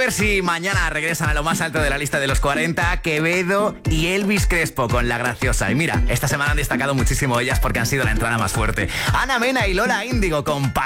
ver si mañana regresan a lo más alto de la lista de los 40 Quevedo y Elvis Crespo con La Graciosa. Y mira, esta semana han destacado muchísimo ellas porque han sido la entrada más fuerte. Ana Mena y Lola Índigo con